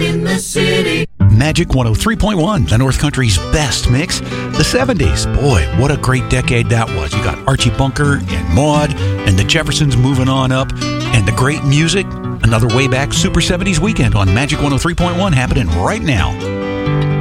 in the city. Magic 103.1, the North Country's best mix. The 70s, boy, what a great decade that was. You got Archie Bunker and Maude and the Jeffersons moving on up. And the great music, another way back Super 70s weekend on Magic 103.1 happening right now.